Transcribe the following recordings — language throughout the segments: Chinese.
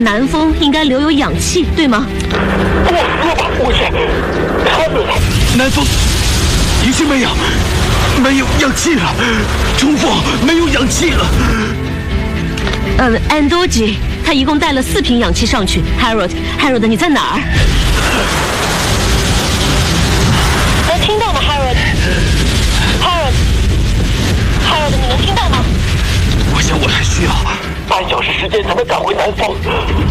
南风应该留有氧气，对吗？ 我是他们。 南风已经没有氧气了，重复，没有氧气了。 Andoji， 他一共带了4瓶氧气上去。Harold， 你在哪儿？ 能听到吗 ？Harold， 你能听到吗？ 我想我还需要半小时时间才能赶回南方。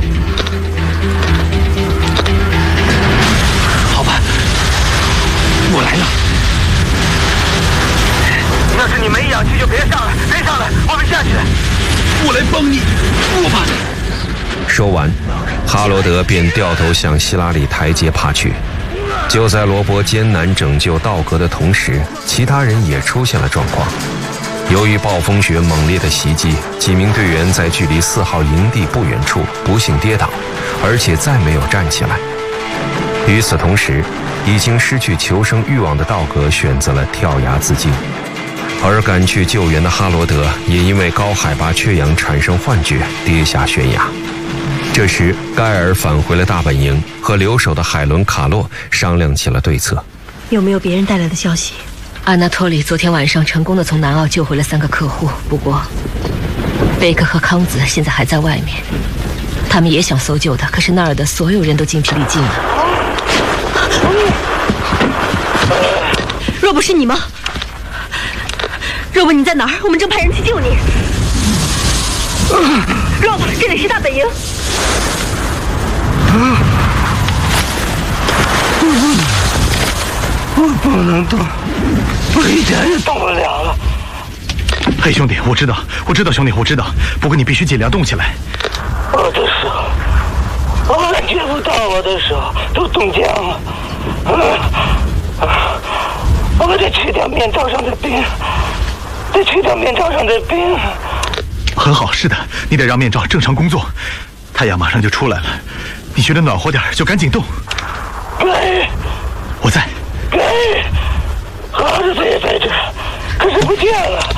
好吧，我来了。 要是你没氧气就别上来，我们下去。 我来帮你，我吧。 说完，哈罗德便掉头向希拉里台阶爬去。就在罗伯艰难拯救道格的同时，其他人也出现了状况。由于暴风雪猛烈的袭击，几名队员在距离4号营地不远处不幸跌倒，而且再没有站起来。与此同时，已经失去求生欲望的道格选择了跳崖自尽，而赶去救援的哈罗德也因为高海拔缺氧产生幻觉，跌下悬崖。这时，盖尔返回了大本营，和留守的海伦·卡洛商量起了对策。 有没有别人带来的消息？ 阿纳托里昨天晚上成功的从南澳救回了3个客户，不过贝克和康子现在还在外面，他们也想搜救他，可是那儿的所有人都精疲力尽了。 若不是你吗？若不你在哪儿？我们正派人去救你。若不，这里是大本营。 我不能动，我一点也动不了了。 嘿，兄弟，我知道，兄弟，我知道。不过你必须尽量动起来。 我的手，我感觉不到我的手都冻僵了。我得去掉面罩上的冰， 很好，是的，你得让面罩正常工作。太阳马上就出来了，你觉得暖和点就赶紧动。 对， 我在。 对，儿子也在这，可是不见了。